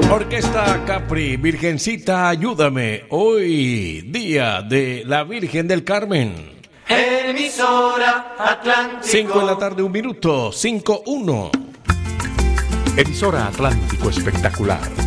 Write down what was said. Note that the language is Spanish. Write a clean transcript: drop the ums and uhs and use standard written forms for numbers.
Orquesta Capri, Virgencita, ayúdame. Hoy, día de la Virgen del Carmen. Emisora Atlántico. 5 de la tarde, 1 minuto, 5:1. Emisora Atlántico Espectacular.